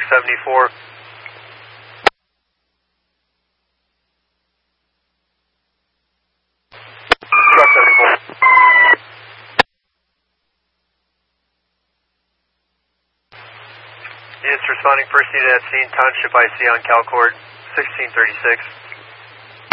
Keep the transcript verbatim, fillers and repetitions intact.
seventy-four. Truck seventy-four. Units responding first unit at scene, Township I C on Calcord, sixteen thirty-six.